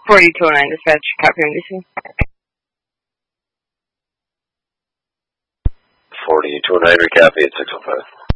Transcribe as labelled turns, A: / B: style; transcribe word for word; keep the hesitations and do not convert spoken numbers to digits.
A: forty-two oh nine, dispatch, copy on D C.
B: forty-two oh nine, recopy at six oh five.